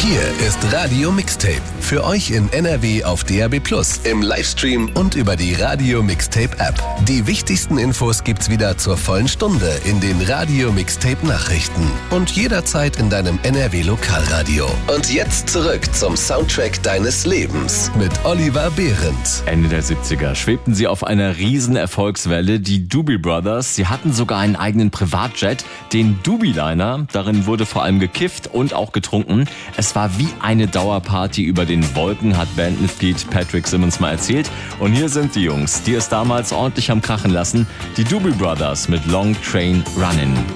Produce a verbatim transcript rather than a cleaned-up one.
Hier ist Radio Mixtape. Für euch in N R W auf D A B plus, im Livestream und über die Radio Mixtape App. Die wichtigsten Infos gibt's wieder zur vollen Stunde in den Radio Mixtape Nachrichten und jederzeit in deinem N R W Lokalradio. Und jetzt zurück zum Soundtrack deines Lebens mit Oliver Behrendt. Ende der siebziger schwebten sie auf einer riesen Erfolgswelle, die Doobie Brothers. Sie hatten sogar einen eigenen Privatjet, den Doobie-Liner. Darin wurde vor allem gekifft und auch getrunken. Es war wie eine Dauerparty über den Wolken, hat Bandmitglied Patrick Simmons mal erzählt. Und hier sind die Jungs, die es damals ordentlich haben krachen lassen. Die Doobie Brothers mit Long Train Runnin'.